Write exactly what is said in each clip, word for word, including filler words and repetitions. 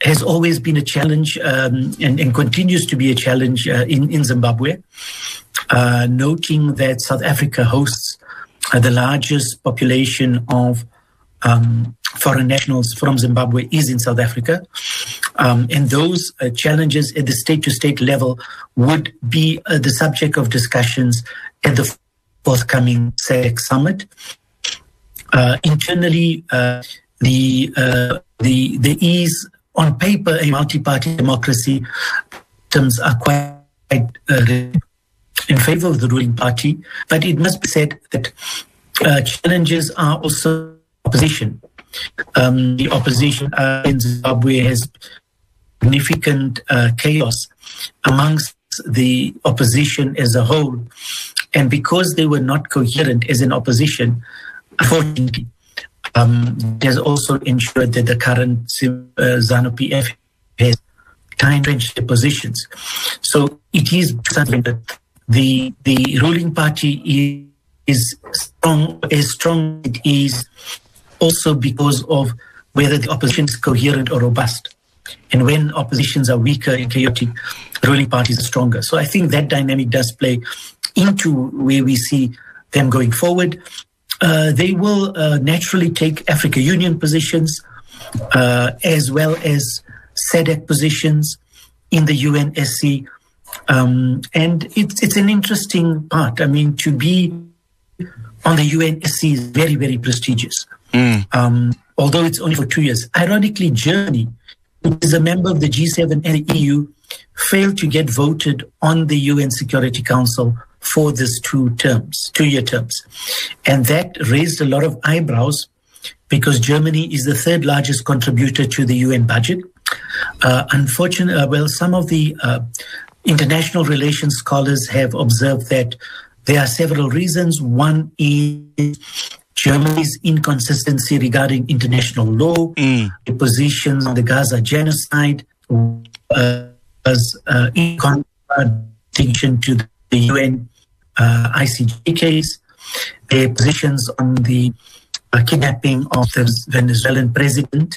has always been a challenge um, and, and continues to be a challenge uh, in, in Zimbabwe, uh, noting that South Africa hosts uh, the largest population of um, foreign nationals from Zimbabwe is in South Africa. Um, and those uh, challenges at the state-to-state level would be uh, the subject of discussions at the forthcoming S A D C summit. Uh, internally, uh, the uh, the the ease on paper a multi-party democracy terms are quite uh, in favor of the ruling party, but it must be said that uh, challenges are also opposition. Um, the opposition uh, in Zimbabwe has significant uh, chaos amongst the opposition as a whole, and because they were not coherent as an opposition, unfortunately, um, it has also ensured that the current uh, ZANU-P F has entrenched their positions. So it is something that the the ruling party is, is strong, as strong as it is, also because of whether the opposition is coherent or robust. And when oppositions are weaker and chaotic, ruling parties are stronger. So I think that dynamic does play into where we see them going forward. Uh, they will uh, naturally take Africa Union positions uh, as well as S A D C positions in the U N S C. Um, and it's, it's an interesting part. I mean, to be on the U N S C is very, very prestigious. Mm. Um, although it's only for two years. Ironically, Germany, who is a member of the G seven and the E U, failed to get voted on the U N Security Council for this two terms, two-year terms. And that raised a lot of eyebrows because Germany is the third largest contributor to the U N budget. Uh, unfortunately, uh, well, some of the uh, international relations scholars have observed that there are several reasons. One is Germany's inconsistency regarding international law, mm. the positions on the Gaza genocide, uh, as uh, in contradiction to the U N uh, I C J case, their positions on the uh, kidnapping of the Venezuelan president.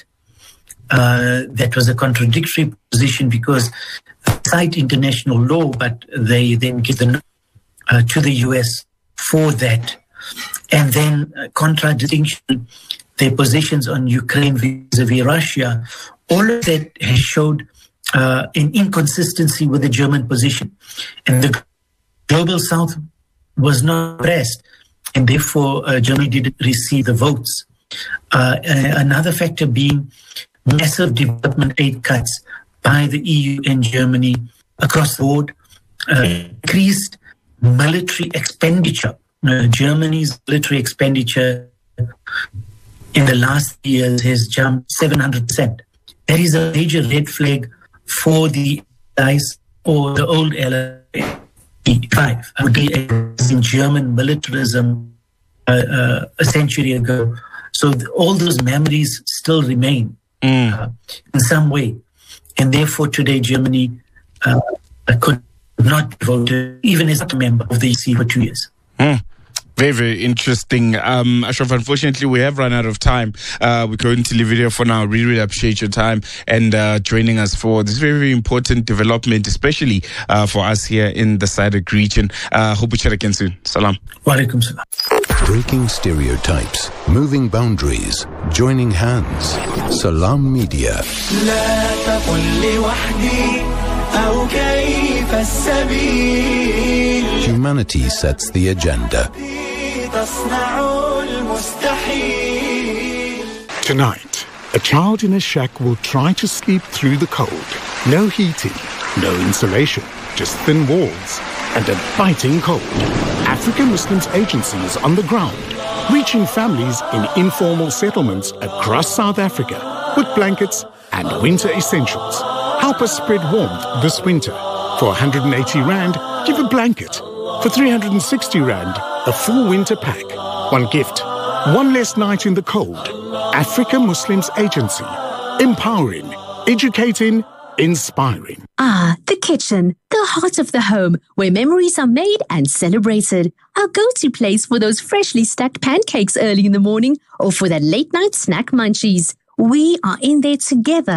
Uh, that was a contradictory position because they cite international law, but they then give the uh, to the U S for that. And then uh, contradistinction, their positions on Ukraine vis-a-vis Russia, all of that has showed uh, an inconsistency with the German position. And the Global South was not pressed, and therefore uh, Germany didn't receive the votes. Uh, another factor being massive development aid cuts by the E U and Germany across the board, uh, increased military expenditure. Uh, Germany's military expenditure in the last years has jumped seven hundred percent. That is a major red flag for the Allies or the old L five. Would be in German militarism uh, uh, a century ago. So the, all those memories still remain mm. uh, in some way. And therefore today Germany uh, could not vote even as a member of the E C for two years. Mm. Very, very interesting. Um, Ashraf, unfortunately, we have run out of time. Uh, we're going to leave it here for now. Really, really appreciate your time and uh, joining us for this very, very important development, especially uh, for us here in the S A D C region. Uh, hope we chat again soon. Salam. Wa alaikum salam. Breaking stereotypes, moving boundaries, joining hands. Salam Media. Humanity sets the agenda. Tonight, a child in a shack will try to sleep through the cold. No heating, no insulation, just thin walls and a biting cold. African Muslims Agency is on the ground, reaching families in informal settlements across South Africa with blankets and winter essentials. Help us spread warmth this winter. For one hundred eighty rand, give a blanket. For three hundred sixty rand, a full winter pack. One gift, one less night in the cold. Africa Muslims Agency. Empowering, educating, inspiring. Ah, the kitchen, the heart of the home, where memories are made and celebrated. Our go-to place for those freshly stacked pancakes early in the morning or for that late-night snack munchies. We are in there together.